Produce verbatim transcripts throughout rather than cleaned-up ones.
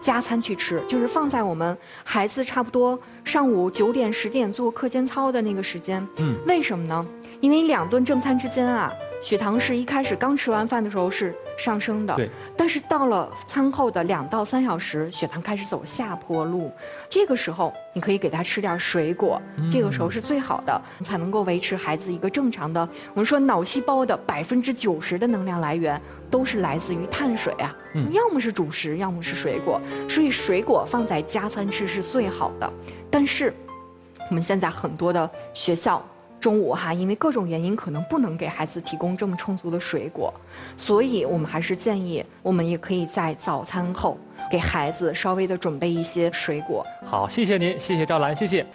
加餐去吃，就是放在我们孩子差不多上午九点十点做课间操的那个时间。嗯，为什么呢？因为两顿正餐之间啊，血糖是一开始刚吃完饭的时候是上升的， 对， 但是到了餐后的两到三小时，血糖开始走下坡路。这个时候，你可以给他吃点水果，嗯、这个时候是最好的，才能够维持孩子一个正常的。我们说脑细胞的百分之九十的能量来源都是来自于碳水啊，嗯、要么是主食，要么是水果，所以水果放在加餐吃是最好的。但是，我们现在很多的学校。中午哈，因为各种原因可能不能给孩子提供这么充足的水果，所以我们还是建议，我们也可以在早餐后给孩子稍微的准备一些水果。 好，谢谢您，谢谢赵兰，谢谢。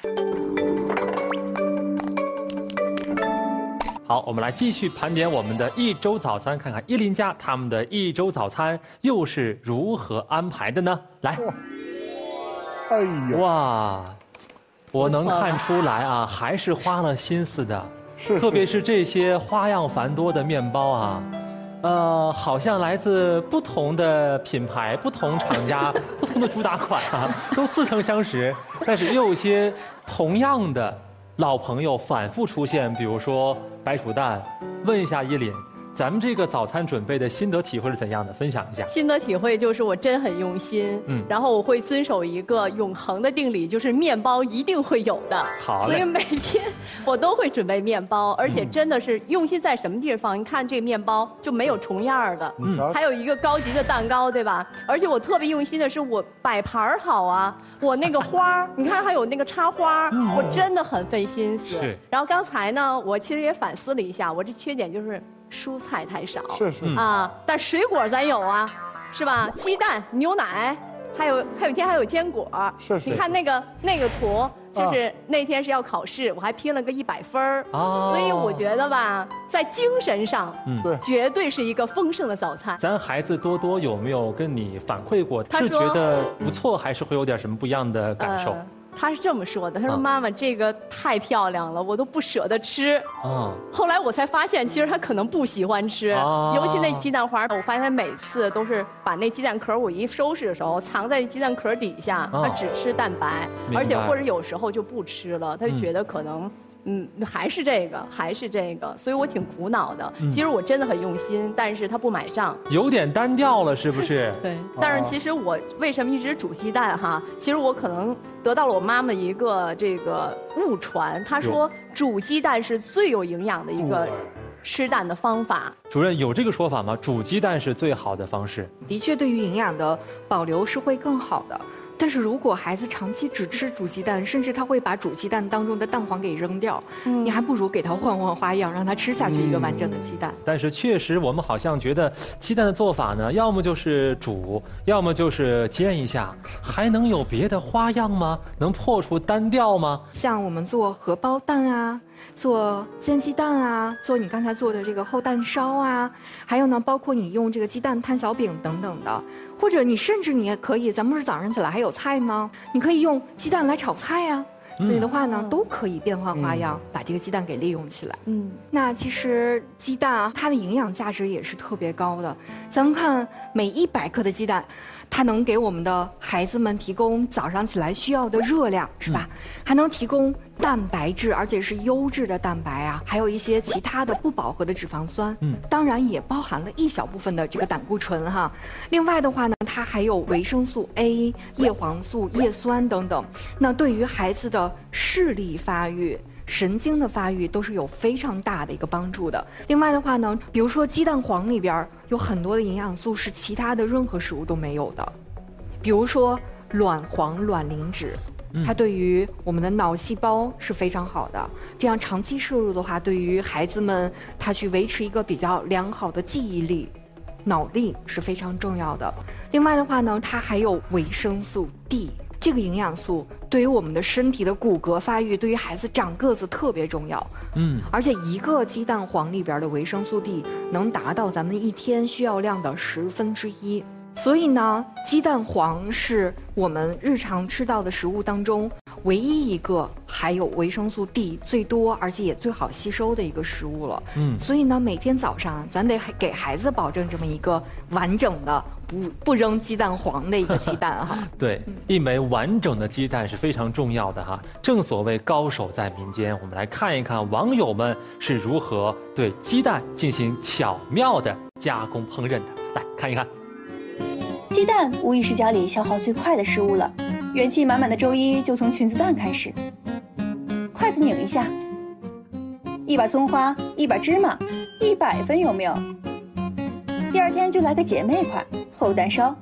好，我们来继续盘点我们的一周早餐，看看依林家他们的一周早餐又是如何安排的呢？来， 哎呀， 哇！我能看出来啊，还是花了心思的， 是， 特别是这些花样繁多的面包啊，呃，好像来自不同的品牌、不同厂家、不同的主打款啊，都似曾相识，但是又有些同样的老朋友反复出现，比如说白煮蛋。问一下依林，咱们这个早餐准备的心得体会是怎样的？分享一下。 心得体会就是我真很用心，嗯，然后我会遵守一个永恒的定理，就是面包一定会有的。 好， 所以每天我都会准备面包，而且真的是用心在什么地方？你看这个面包就没有重样的，嗯，还有一个高级的蛋糕，对吧？而且我特别用心的是我摆盘好啊，我那个花你看还有那个插花，嗯、我真的很费心思。 是。 然后刚才呢，我其实也反思了一下，我这缺点就是。蔬菜太少， 是是啊，但水果咱有啊，是吧？鸡蛋、牛奶，还有还有一天还有坚果。 是是。 你看那个那个图，就是那天是要考试，我还拼了个一百分儿。哦。所以我觉得吧，在精神上，嗯，对，绝对是一个丰盛的早餐。 咱孩子多多有没有跟你反馈过？是觉得不错，还是会有点什么不一样的感受？呃他是这么说的，他说：“妈妈，这个太漂亮了，我都不舍得吃。”哦。后来我才发现，其实他可能不喜欢吃，尤其那鸡蛋花，我发现他每次都是把那鸡蛋壳我一收拾的时候，藏在鸡蛋壳底下，他只吃蛋白，而且或者有时候就不吃了，他就觉得可能。嗯，还是这个，还是这个，所以我挺苦恼的。嗯、其实我真的很用心，但是他不买账， 有点单调了，是不是？ 对。但是其实我为什么一直煮鸡蛋哈？其实我可能得到了我妈妈一个这个误传，她说煮鸡蛋是最有营养的一个吃蛋的方法。 主任有这个说法吗？煮鸡蛋是最好的方式。 的确，对于营养的保留是会更好的。但是如果孩子长期只吃煮鸡蛋，甚至他会把煮鸡蛋当中的蛋黄给扔掉，嗯、你还不如给他换换花样，让他吃下去一个完整的鸡蛋。嗯、 但是确实，我们好像觉得鸡蛋的做法呢，要么就是煮，要么就是煎一下，还能有别的花样吗？能破除单调吗？ 像我们做荷包蛋啊。做煎鸡蛋啊，做你刚才做的这个厚蛋烧啊，还有呢，包括你用这个鸡蛋摊小饼等等的，或者你甚至你也可以，咱们不是早上起来还有菜吗？你可以用鸡蛋来炒菜啊。所以的话呢，都可以变换花样，嗯、把这个鸡蛋给利用起来。嗯，那其实鸡蛋啊，它的营养价值也是特别高的。咱们看每一百克的鸡蛋，它能给我们的孩子们提供早上起来需要的热量，是吧？嗯、还能提供蛋白质，而且是优质的蛋白啊，还有一些其他的不饱和的脂肪酸。嗯，当然也包含了一小部分的这个胆固醇哈。另外的话呢，它还有维生素 A、叶黄素、叶酸等等。那对于孩子的视力发育、神经的发育都是有非常大的一个帮助的。另外的话呢，比如说鸡蛋黄里边有很多的营养素是其他的任何食物都没有的，比如说卵黄卵磷脂，它对于我们的脑细胞是非常好的。这样长期摄入的话，对于孩子们他去维持一个比较良好的记忆力、脑力是非常重要的。另外的话呢，它还有维生素 D。这个营养素对于我们的身体的骨骼发育，对于孩子长个子特别重要。嗯，而且一个鸡蛋黄里边的维生素 D 能达到咱们一天需要量的十分之一。所以呢，鸡蛋黄是我们日常吃到的食物当中唯一一个含有维生素 D 最多，而且也最好吸收的一个食物了。嗯，所以呢，每天早上咱得给孩子保证这么一个完整的、不不扔鸡蛋黄的一个鸡蛋哈。 对，一枚完整的鸡蛋是非常重要的哈。正所谓高手在民间，我们来看一看网友们是如何对鸡蛋进行巧妙的加工烹饪的。来看一看。 鸡蛋无疑是家里消耗最快的食物了，元气满满的周一就从裙子蛋开始。筷子拧一下，一把葱花，一把芝麻，一百分有没有？第二天就来个姐妹款厚蛋烧，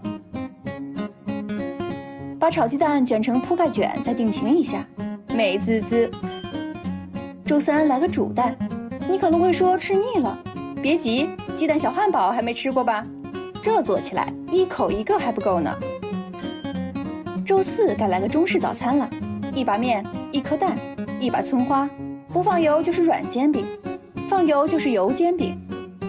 把炒鸡蛋卷成铺盖卷，再定型一下，美滋滋。周三来个煮蛋，你可能会说吃腻了，别急，鸡蛋小汉堡还没吃过吧？这做起来一口一个还不够呢。周四该来个中式早餐了，一把面，一颗蛋，一把葱花，不放油就是软煎饼，放油就是油煎饼。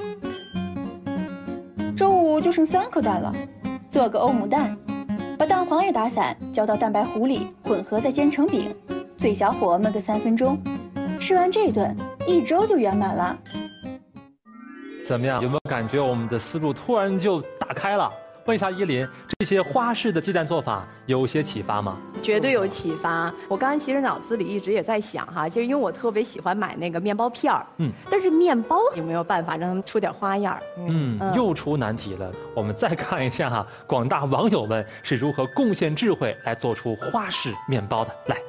周五就剩三颗蛋了，做个欧姆蛋，把蛋黄也打散，浇到蛋白糊里，混合再煎成饼，最小火焖个三分钟。吃完这顿，一周就圆满了。 怎么样？有没有感觉我们的思路突然就打开了？问一下依林，这些花式的鸡蛋做法有些启发吗？ 绝对有启发。我刚才其实脑子里一直也在想哈，其实因为我特别喜欢买那个面包片儿，嗯，但是面包有没有办法让他们出点花样？ 嗯，嗯又出难题了。我们再看一下哈，广大网友们是如何贡献智慧来做出花式面包的。来。